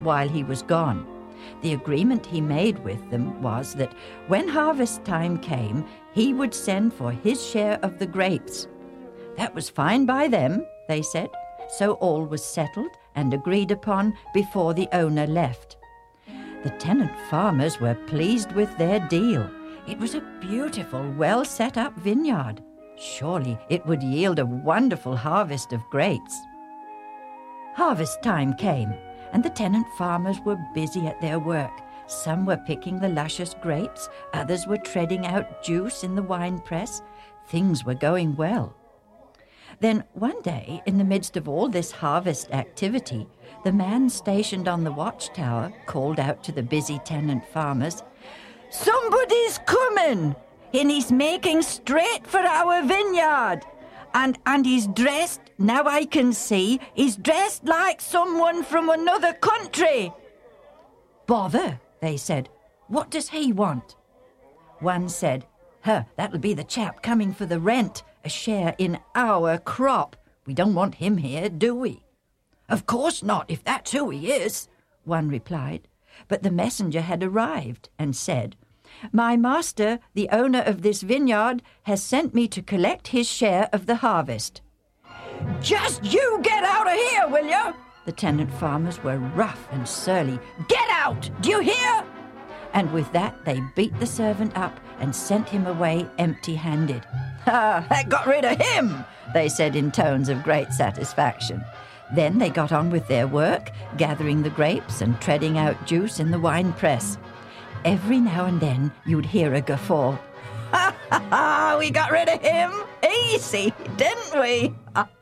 while he was gone. The agreement he made with them was that when harvest time came, he would send for his share of the grapes. That was fine by them, they said, so all was settled and agreed upon before the owner left. The tenant farmers were pleased with their deal. It was a beautiful, well-set-up vineyard. Surely it would yield a wonderful harvest of grapes. Harvest time came, and the tenant farmers were busy at their work. Some were picking the luscious grapes, others were treading out juice in the wine press. Things were going well. Then one day, in the midst of all this harvest activity, the man stationed on the watchtower called out to the busy tenant farmers, "Somebody's coming, and he's making straight for our vineyard. And he's dressed, now I can see, he's dressed like someone from another country." "Bother," they said. "What does he want?" One said, "That'll be the chap coming for the rent, a share in our crop. We don't want him here, do we?" "Of course not, if that's who he is," one replied. But the messenger had arrived and said, "My master, the owner of this vineyard, has sent me to collect his share of the harvest." "Just you get out of here, will you?" The tenant farmers were rough and surly. "Get out! Do you hear?" And with that they beat the servant up and sent him away empty-handed. That got rid of him," they said in tones of great satisfaction. Then they got on with their work, gathering the grapes and treading out juice in the wine press. Every now and then you'd hear a guffaw. "Ha, ha, ha, we got rid of him. Easy, didn't we?"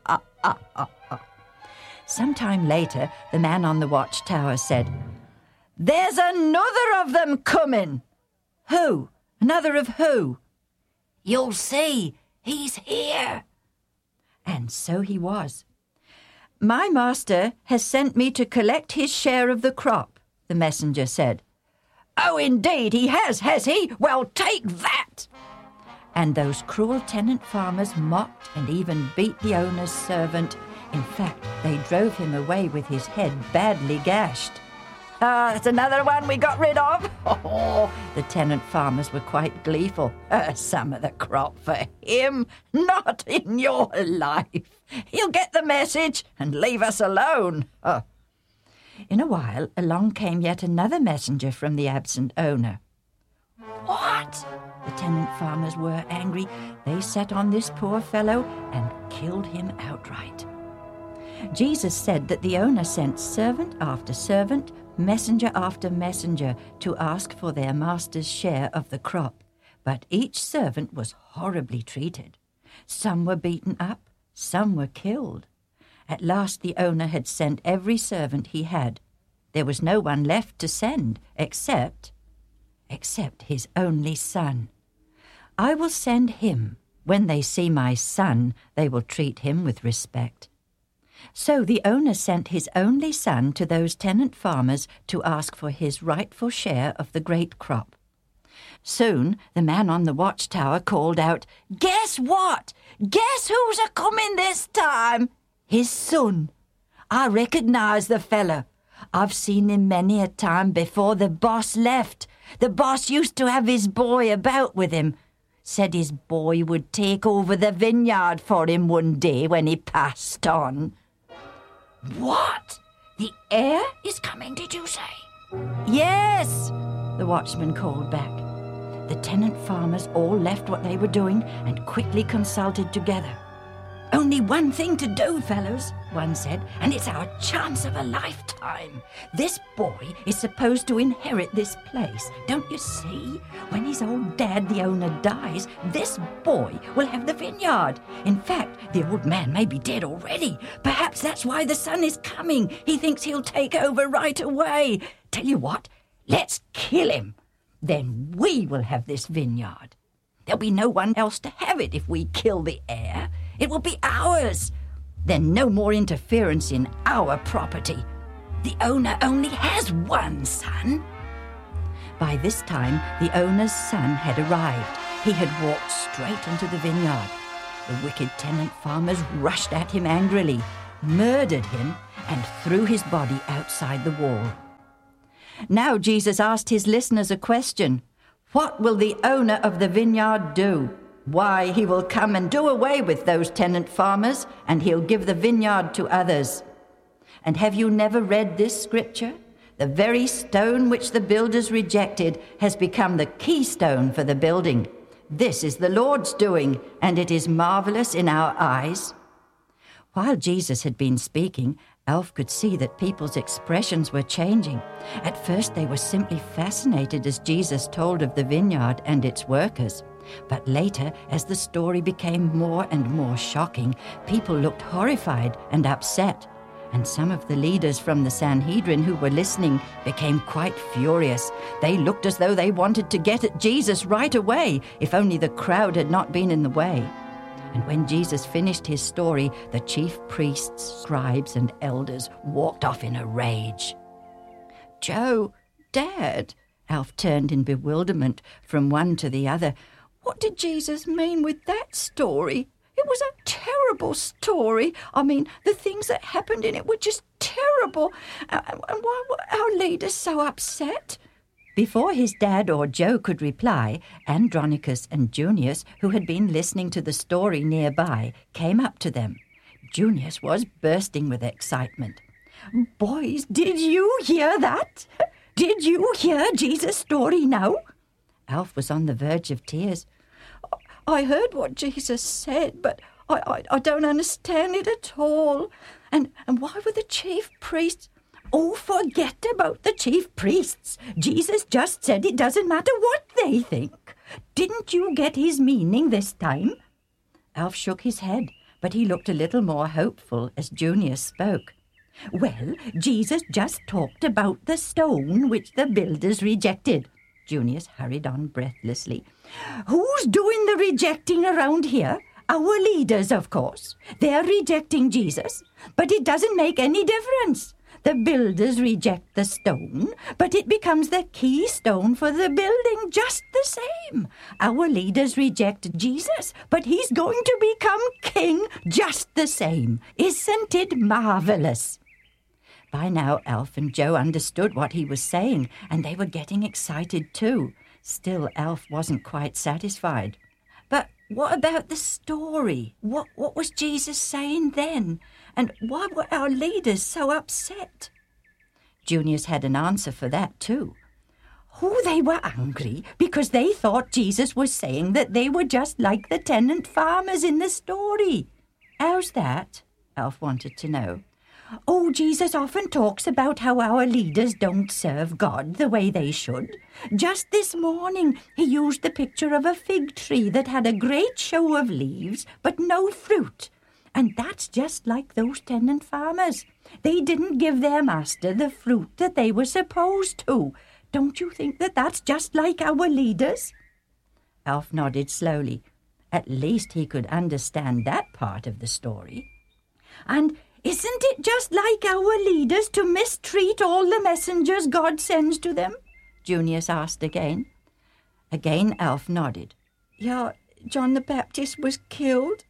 Sometime later, the man on the watchtower said, "There's another of them coming." "Who? Another of who?" "You'll see. He's here." And so he was. "My master has sent me to collect his share of the crop," the messenger said. "Oh, indeed he has he? Well, take that!" And those cruel tenant farmers mocked and even beat the owner's servant. In fact, they drove him away with his head badly gashed. "That's another one we got rid of." Oh, the tenant farmers were quite gleeful. "Some of the crop for him? Not in your life. He'll get the message and leave us alone." In a while, along came yet another messenger from the absent owner. "What?" The tenant farmers were angry. They set on this poor fellow and killed him outright. Jesus said that the owner sent servant after servant, messenger after messenger, to ask for their master's share of the crop. But each servant was horribly treated. Some were beaten up, some were killed. At last the owner had sent every servant he had. There was no one left to send except his only son. "I will send him. When they see my son, they will treat him with respect." So the owner sent his only son to those tenant farmers to ask for his rightful share of the great crop. Soon the man on the watchtower called out, "Guess what? Guess who's a-coming this time? His son. I recognize the fella. I've seen him many a time before the boss left. The boss used to have his boy about with him. Said his boy would take over the vineyard for him one day when he passed on." "What? The heir is coming, did you say?" "Yes," the watchman called back. The tenant farmers all left what they were doing and quickly consulted together. "Only one thing to do, fellows," one said, "and it's our chance of a lifetime. This boy is supposed to inherit this place. Don't you see? When his old dad, the owner, dies, this boy will have the vineyard. In fact, the old man may be dead already. Perhaps that's why the son is coming. He thinks he'll take over right away. Tell you what, let's kill him. Then we will have this vineyard. There'll be no one else to have it if we kill the heir. It will be ours. Then no more interference in our property. The owner only has one son." By this time, the owner's son had arrived. He had walked straight into the vineyard. The wicked tenant farmers rushed at him angrily, murdered him, and threw his body outside the wall. Now Jesus asked his listeners a question. What will the owner of the vineyard do? Why, he will come and do away with those tenant farmers, and he'll give the vineyard to others. And have you never read this scripture? The very stone which the builders rejected has become the keystone for the building. This is the Lord's doing, and it is marvelous in our eyes. While Jesus had been speaking, Alf could see that people's expressions were changing. At first they were simply fascinated as Jesus told of the vineyard and its workers. But later, as the story became more and more shocking, people looked horrified and upset. And some of the leaders from the Sanhedrin who were listening became quite furious. They looked as though they wanted to get at Jesus right away, if only the crowd had not been in the way. And when Jesus finished his story, the chief priests, scribes, and elders walked off in a rage. Joe, Dad, Alf turned in bewilderment from one to the other. What did Jesus mean with that story? It was a terrible story. I mean, the things that happened in it were just terrible. And why were our leaders so upset? Before his dad or Joe could reply, Andronicus and Junius, who had been listening to the story nearby, came up to them. Junius was bursting with excitement. Boys, did you hear that? Did you hear Jesus' story now? Alf was on the verge of tears. I heard what Jesus said, but I don't understand it at all. And why were the chief priests... Oh, forget about the chief priests. Jesus just said it doesn't matter what they think. Didn't you get his meaning this time? Alf shook his head, but he looked a little more hopeful as Junius spoke. Well, Jesus just talked about the stone which the builders rejected. Junius hurried on breathlessly. Who's doing the rejecting around here? Our leaders, of course. They're rejecting Jesus, but it doesn't make any difference. The builders reject the stone, but it becomes the keystone for the building just the same. Our leaders reject Jesus, but he's going to become king just the same. Isn't it marvelous? By now, Alf and Joe understood what he was saying, and they were getting excited too. Still, Alf wasn't quite satisfied. But what about the story? What was Jesus saying then? And why were our leaders so upset? Junius had an answer for that too. Oh, they were angry because they thought Jesus was saying that they were just like the tenant farmers in the story. How's that? Alf wanted to know. Oh, Jesus often talks about how our leaders don't serve God the way they should. Just this morning, he used the picture of a fig tree that had a great show of leaves, but no fruit. And that's just like those tenant farmers. They didn't give their master the fruit that they were supposed to. Don't you think that that's just like our leaders? Alf nodded slowly. At least he could understand that part of the story. And isn't it just like our leaders to mistreat all the messengers God sends to them? Junius asked again. Again Alf nodded. Yeah, John the Baptist was killed.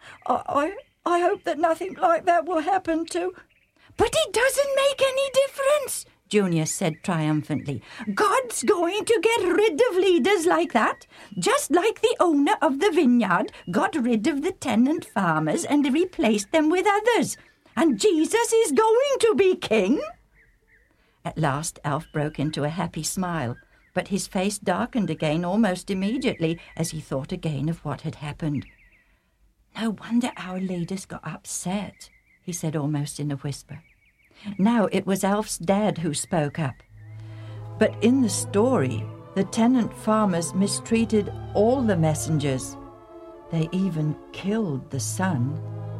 I hope that nothing like that will happen to... But it doesn't make any difference, Junius said triumphantly. God's going to get rid of leaders like that, just like the owner of the vineyard got rid of the tenant farmers and replaced them with others. And Jesus is going to be king. At last Alf broke into a happy smile, but his face darkened again almost immediately as he thought again of what had happened. No wonder our leaders got upset, he said almost in a whisper. Now it was Alf's dad who spoke up. But in the story, the tenant farmers mistreated all the messengers. They even killed the son.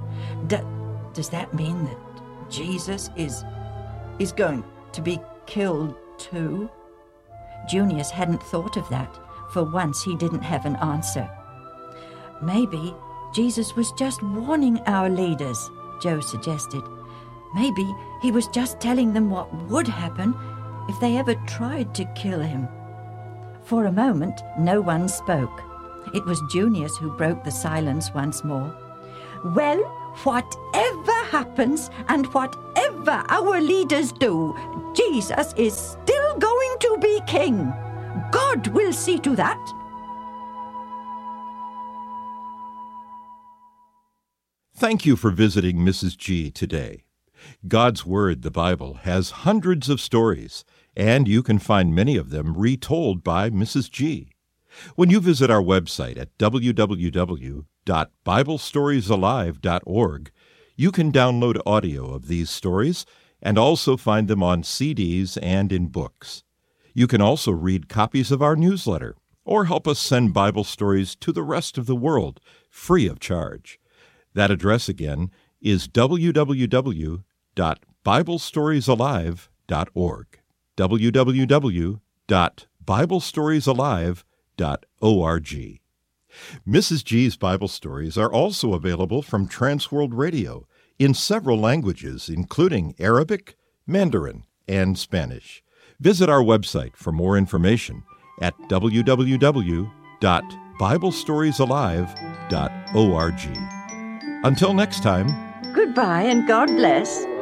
Does that mean that Jesus is going to be killed too? Junius hadn't thought of that. For once he didn't have an answer. Maybe Jesus was just warning our leaders, Joe suggested. Maybe he was just telling them what would happen if they ever tried to kill him. For a moment, no one spoke. It was Junius who broke the silence once more. Well, whatever happens and whatever whatever our leaders do, Jesus is still going to be king. God will see to that. Thank you for visiting Mrs. G today. God's Word, the Bible, has hundreds of stories, and you can find many of them retold by Mrs. G. When you visit our website at www.biblestoriesalive.org, you can download audio of these stories and also find them on CDs and in books. You can also read copies of our newsletter or help us send Bible stories to the rest of the world free of charge. That address again is www.biblestoriesalive.org. www.biblestoriesalive.org. Mrs. G's Bible stories are also available from Transworld Radio in several languages, including Arabic, Mandarin, and Spanish. Visit our website for more information at www.biblestoriesalive.org. Until next time, Goodbye and God bless.